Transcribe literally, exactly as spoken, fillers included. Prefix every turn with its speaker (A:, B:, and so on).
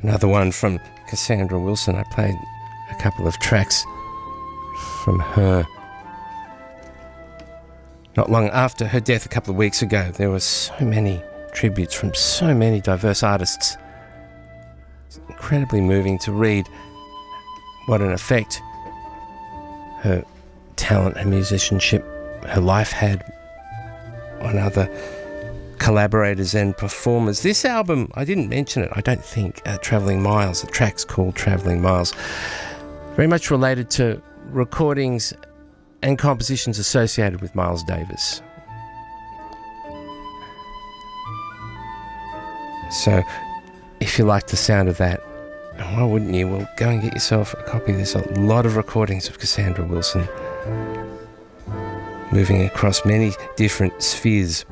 A: Another one from Cassandra Wilson. I played a couple of tracks from her. Not long after her death a couple of weeks ago, there were so many tributes from so many diverse artists. It's incredibly moving to read what an effect her talent, her musicianship, her life had on other collaborators and performers. This album, I didn't mention it, I don't think, uh, Travelling Miles, the track's called Travelling Miles, very much related to recordings and compositions associated with Miles Davis. So, if you like the sound of that, and why wouldn't you? Well, go and get yourself a copy. There's a lot of recordings of Cassandra Wilson moving across many different spheres.